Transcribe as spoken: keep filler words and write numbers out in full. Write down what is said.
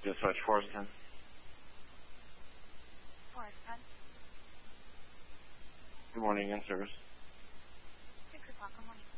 Dispatch Forest ten. Forest ten. Good morning, in service. six o'clock, good morning.